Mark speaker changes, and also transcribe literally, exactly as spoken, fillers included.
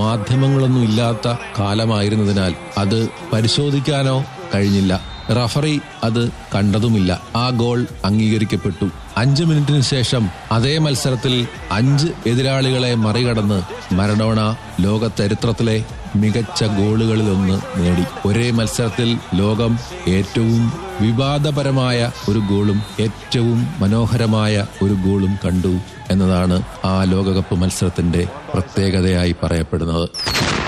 Speaker 1: മാധ്യമങ്ങളൊന്നും ഇല്ലാത്ത കാലമായിരുന്നതിനാൽ അത് പരിശോധിക്കാനോ കഴിഞ്ഞില്ല. റഫറി അത് കണ്ടതുമില്ല. ആ ഗോൾ അംഗീകരിക്കപ്പെട്ടു. അഞ്ച് മിനിറ്റിന് ശേഷം അതേ മത്സരത്തിൽ അഞ്ച് എതിരാളികളെ മറികടന്ന് മറഡോണ ലോക ചരിത്രത്തിലെ മികച്ച ഗോളുകളിലൊന്ന് നേടി. ഒരേ മത്സരത്തിൽ ലോകം ഏറ്റവും വിവാദപരമായ ഒരു ഗോളും ഏറ്റവും മനോഹരമായ ഒരു ഗോളും കണ്ടു എന്നതാണ് ആ ലോകകപ്പ് മത്സരത്തിന്റെ പ്രത്യേകതയായി പറയപ്പെടുന്നത്.